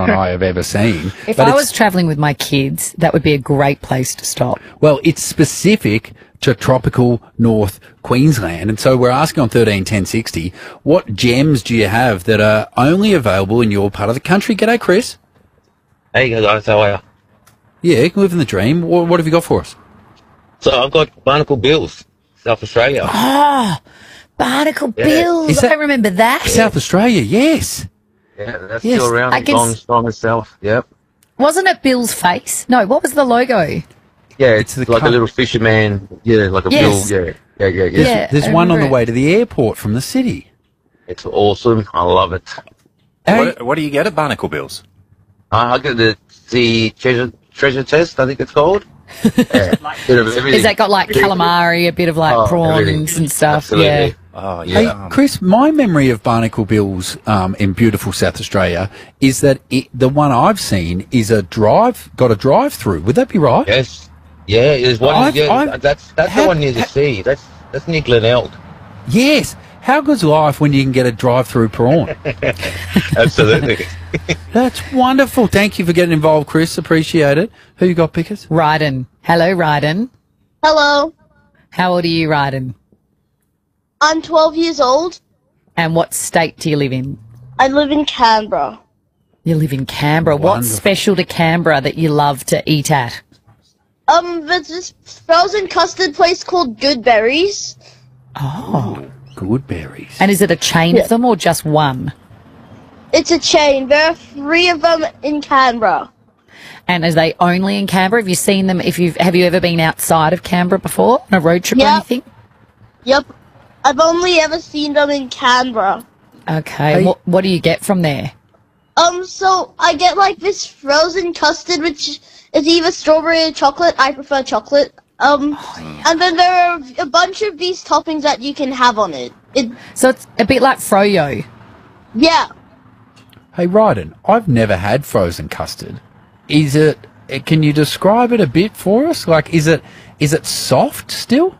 and I have ever seen. If I was travelling with my kids, that would be a great place to stop. Well, it's specific to tropical North Queensland. And so we're asking on 131060, what gems do you have that are only available in your part of the country? G'day, Chris. Hey guys, how are you? Yeah, living the dream. What have you got for us? So I've got Barnacle Bills, South Australia. Oh, Barnacle Bills. I remember that. South Australia, yes. Yeah, that's still around. Long, strong as South. Yep. Wasn't it Bill's face? No, what was the logo? Yeah, it's like a little fisherman. Yeah, like a bill. Yeah. There's one on the way to the airport from the city. It's awesome. I love it. What do you get at Barnacle Bills? I get the treasure test, I think it's called. Yeah, bit of everything. Is that got like calamari, a bit of like prawns everything. and stuff? Absolutely. Yeah. Oh, yeah. Hey, Chris, my memory of Barnacle Bills in beautiful South Australia is that the one I've seen is got a drive-through. Would that be right? Yes. Yeah, there's one. That's the one near the sea. That's near Glenelg. Yes. How good's life when you can get a drive-through prawn? Absolutely. That's wonderful. Thank you for getting involved, Chris. Appreciate it. Who you got, Pickers? Ryden. Hello, Ryden. Hello. How old are you, Ryden? I'm 12 years old. And what state do you live in? I live in Canberra. You live in Canberra. Wonderful. What's special to Canberra that you love to eat at? There's this frozen custard place called Goodberries. Oh. Good berries. And is it a chain of them or just one? It's a chain. There are 3 of them in Canberra. And are they only in Canberra? Have you seen them? Have you ever been outside of Canberra before on a road trip or anything? Yep. I've only ever seen them in Canberra. Okay. Hey. What do you get from there? So I get like this frozen custard, which is either strawberry or chocolate. I prefer chocolate. And then there are a bunch of these toppings that you can have on it. So it's a bit like froyo. Yeah. Hey, Ryden, I've never had frozen custard. Is it? Can you describe it a bit for us? Like, is it soft still?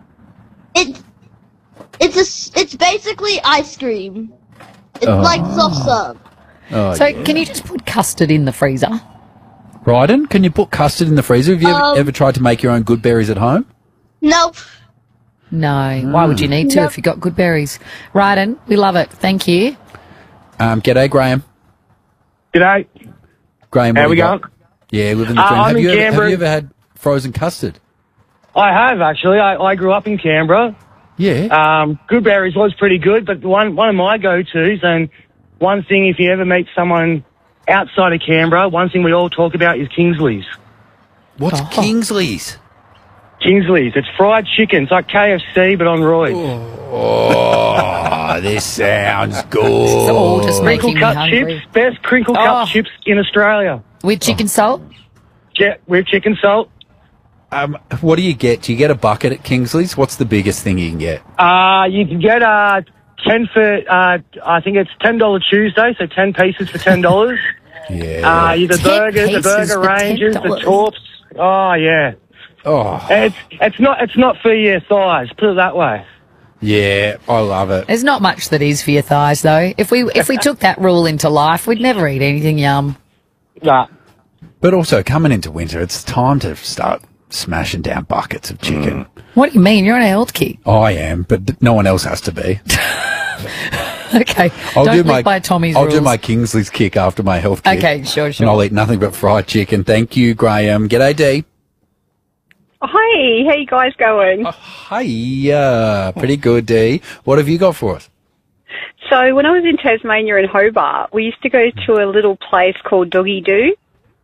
It's basically ice cream. It's like soft serve. Oh, So can you just put custard in the freezer? Ryden, can you put custard in the freezer? Have you ever tried to make your own good berries at home? Nope. No. Why would you need to if you got good berries? Ryden, we love it. Thank you. G'day, Graham. G'day. Graham, How we going? Yeah, living the dream. I'm in Have Canberra. you ever had frozen custard? I have, actually. I grew up in Canberra. Yeah. Good berries was pretty good, but one of my go-tos, and one thing if you ever meet someone outside of Canberra, one thing we all talk about is Kingsley's. What's Kingsley's? Kingsley's. It's fried chicken. It's like KFC, but on roids. Oh, this sounds good. It's all just Crinkle making me cut hungry. chips. Best crinkle cut chips in Australia. With chicken salt? Yeah, with chicken salt. What do you get? Do you get a bucket at Kingsley's? What's the biggest thing you can get? You can get 10 for, I think it's $10 Tuesday, so 10 pieces for $10. Yeah. The 10 burgers, the pieces burger for ranges, the $10. torps. Oh, yeah. Oh, It's not for your thighs, put it that way. yeah, I love it. There's not much that is for your thighs, though. If we took that rule into life, we'd never eat anything yum. Nah. But also, coming into winter, it's time to start smashing down buckets of chicken. What do you mean? You're on a health kick. I am, but no one else has to be. Okay. Don't live by Tommy's I'll rules. do my Kingsley's kick after my health kick. Okay, sure. And I'll eat nothing but fried chicken. Thank you, Graham. G'day, Dee. Hi, how you guys going? Hi, pretty good, Dee. What have you got for us? So when I was in Tasmania in Hobart, we used to go to a little place called Doggy Doo.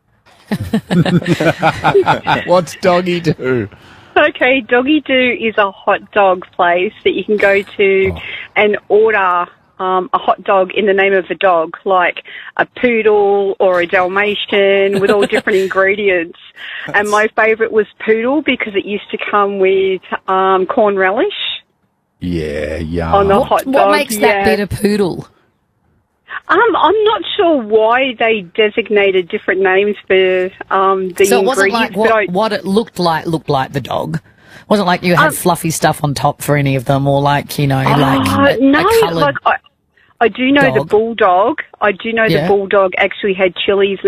What's Doggy Doo? Okay, Doggy Doo is a hot dog place that you can go to and order a hot dog in the name of a dog, like a poodle or a Dalmatian with all different ingredients. And my favourite was poodle because it used to come with corn relish Yeah, yum. on the hot dog. What makes that bit a poodle? I'm not sure why they designated different names for the So it wasn't like ingredients. what it looked like the dog. It wasn't like you had fluffy stuff on top for any of them, or like, you know, like a no, coloured like I do know the dog. bulldog. I do know the Yeah. bulldog actually had chilies